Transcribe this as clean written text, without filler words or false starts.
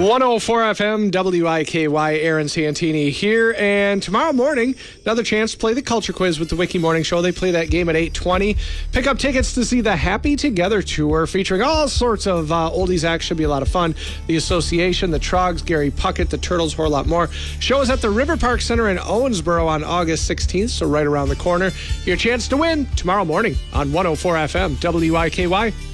104 FM, WIKY, Aaron Santini here. And tomorrow morning, another chance to play the Culture Quiz with the Wiki Morning Show. They play that game at 8:20. Pick up tickets to see the Happy Together Tour featuring all sorts of oldies acts. Should be a lot of fun. The Association, the Trogs, Gary Puckett, the Turtles, whole lot more. Show is at the River Park Center in Owensboro on August 16th, so right around the corner. Your chance to win tomorrow morning on 104 FM, WIKY.